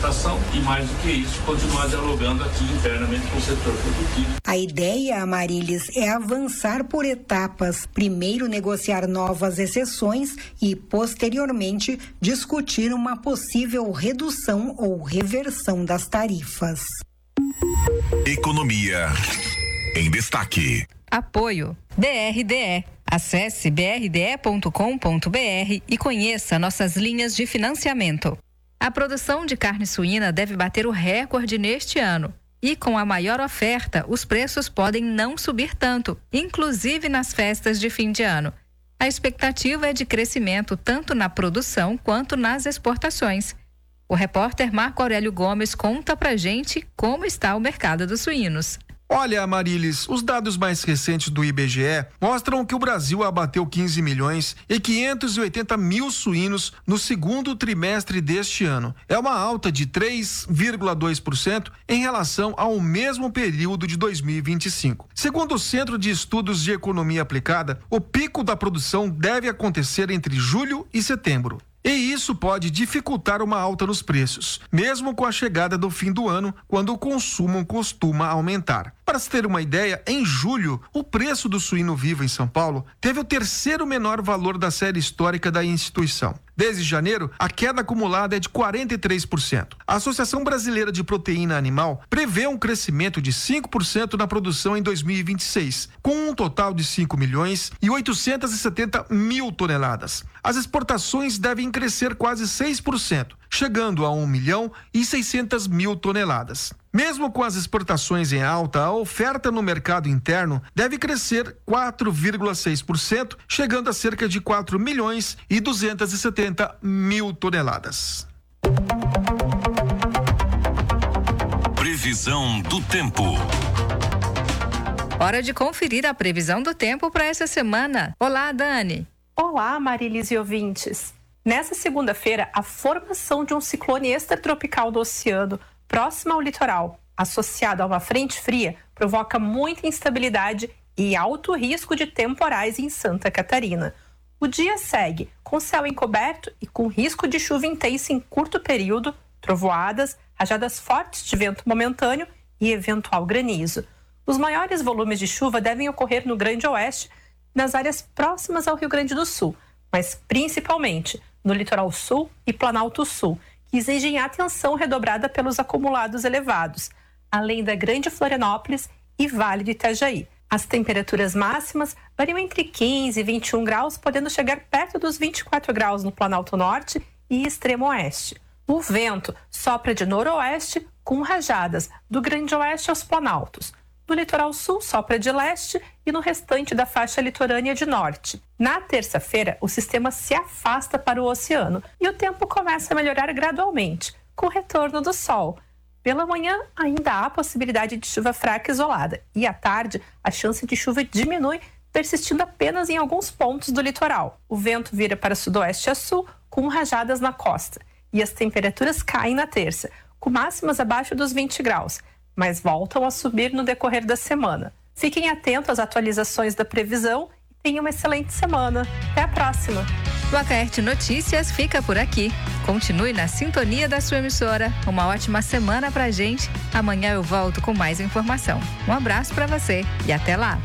exportação e, mais do que isso, continuar dialogando aqui internamente com o setor produtivo. A ideia, Amarilis, é avançar por etapas. Primeiro negociar novas exceções e, posteriormente, discutir uma possível redução ou reversão das tarifas. Economia em destaque. Apoio BRDE. Acesse brde.com.br e conheça nossas linhas de financiamento. A produção de carne suína deve bater o recorde neste ano. E com a maior oferta, os preços podem não subir tanto, inclusive nas festas de fim de ano. A expectativa é de crescimento tanto na produção quanto nas exportações. O repórter Marco Aurélio Gomes conta pra gente como está o mercado dos suínos. Olha, Amarilis, os dados mais recentes do IBGE mostram que o Brasil abateu 15 milhões e 580 mil suínos no segundo trimestre deste ano. É uma alta de 3,2% em relação ao mesmo período de 2025. Segundo o Centro de Estudos de Economia Aplicada, o pico da produção deve acontecer entre julho e setembro. E isso pode dificultar uma alta nos preços, mesmo com a chegada do fim do ano, quando o consumo costuma aumentar. Para se ter uma ideia, em julho, o preço do suíno vivo em São Paulo teve o terceiro menor valor da série histórica da instituição. Desde janeiro, a queda acumulada é de 43%. A Associação Brasileira de Proteína Animal prevê um crescimento de 5% na produção em 2026, com um total de 5 milhões e 870 mil toneladas. As exportações devem crescer quase 6%, chegando a 1 milhão e 600 mil toneladas. Mesmo com as exportações em alta, a oferta no mercado interno deve crescer 4,6%, chegando a cerca de 4 milhões e 270 mil toneladas. Previsão do tempo. Hora de conferir a previsão do tempo para essa semana. Olá, Dani. Olá, Marilis e ouvintes. Nessa segunda-feira, a formação de um ciclone extratropical do oceano próximo ao litoral, associado a uma frente fria, provoca muita instabilidade e alto risco de temporais em Santa Catarina. O dia segue com céu encoberto e com risco de chuva intensa em curto período, trovoadas, rajadas fortes de vento momentâneo e eventual granizo. Os maiores volumes de chuva devem ocorrer no Grande Oeste, nas áreas próximas ao Rio Grande do Sul, mas principalmente no litoral sul e Planalto Sul, que exigem atenção redobrada pelos acumulados elevados, além da Grande Florianópolis e Vale do Itajaí. As temperaturas máximas variam entre 15 e 21 graus, podendo chegar perto dos 24 graus no Planalto Norte e Extremo Oeste. O vento sopra de noroeste com rajadas do Grande Oeste aos Planaltos. No litoral sul, sopra de leste e no restante da faixa litorânea de norte. Na terça-feira, o sistema se afasta para o oceano e o tempo começa a melhorar gradualmente, com o retorno do sol. Pela manhã, ainda há possibilidade de chuva fraca isolada e à tarde, a chance de chuva diminui, persistindo apenas em alguns pontos do litoral. O vento vira para sudoeste a sul, com rajadas na costa, e as temperaturas caem na terça, com máximas abaixo dos 20 graus. Mas voltam a subir no decorrer da semana. Fiquem atentos às atualizações da previsão e tenham uma excelente semana. Até a próxima! O Acaerte Notícias fica por aqui. Continue na sintonia da sua emissora. Uma ótima semana pra gente. Amanhã eu volto com mais informação. Um abraço pra você e até lá!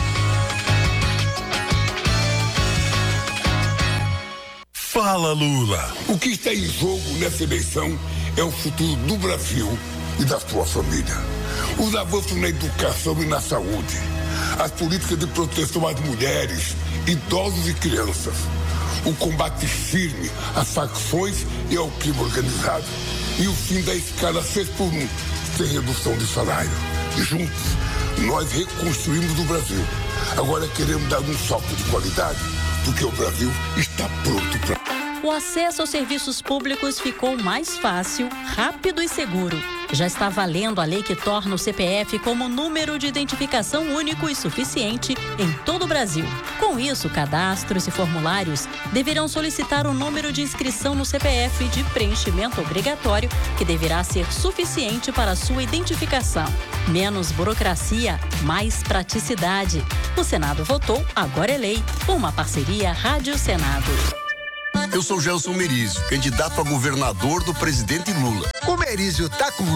Fala, Lula! O que está em jogo nessa eleição é o futuro do Brasil e da sua família. Os avanços na educação e na saúde, as políticas de proteção às mulheres, idosos e crianças, o combate firme às facções e ao crime organizado e o fim da escala 6x1 sem redução de salário. Juntos, nós reconstruímos o Brasil. Agora queremos dar um salto de qualidade, porque o Brasil está pronto para... O acesso aos serviços públicos ficou mais fácil, rápido e seguro. Já está valendo a lei que torna o CPF como número de identificação único e suficiente em todo o Brasil. Com isso, cadastros e formulários deverão solicitar o número de inscrição no CPF de preenchimento obrigatório, que deverá ser suficiente para a sua identificação. Menos burocracia, mais praticidade. O Senado votou, agora é lei. Uma parceria Rádio Senado. Eu sou Gelson Merizio, candidato a governador do presidente Lula. O Merizio tá com